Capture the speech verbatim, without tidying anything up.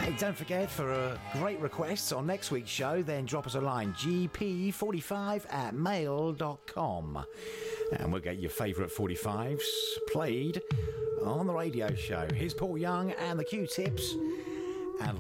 Hey, don't forget, for uh, great requests on next week's show, then drop us a line, g p forty-five at mail dot com. And we'll get your favourite forty-fives played on the radio show. Here's Paul Young and the Q-Tips.